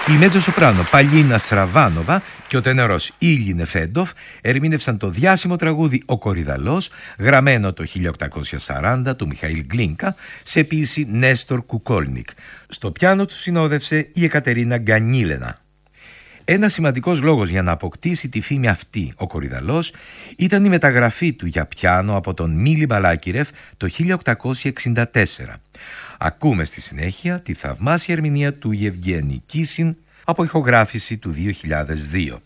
Η μετζοσοπράνο Παλίνα Στραβάνοβα και ο τενερός Ήλι Νεφέντοφ ερμήνευσαν το διάσημο τραγούδι «Ο Κορυδαλός», γραμμένο το 1840 του Μιχαήλ Γκλίνκα σε ποίηση Νέστορ Κουκόλνικ. Στο πιάνο του συνόδευσε η Εκατερίνα Γκανίλενα. Ένα σημαντικός λόγος για να αποκτήσει τη φήμη αυτή ο Κορυδαλός ήταν η μεταγραφή του για πιάνο από τον Μίλι Μπαλάκυρεφ το 1864. Ακούμε στη συνέχεια τη θαυμάσια ερμηνεία του Γευγένη Κίσιν από ηχογράφηση του 2002.